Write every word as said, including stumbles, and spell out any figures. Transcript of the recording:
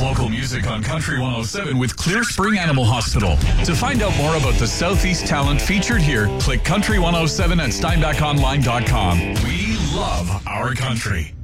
local music on Country one oh seven with Clear Spring Animal Hospital. To find out more about the Southeast talent featured here, click country one oh seven at steinbach online dot com. We love our country.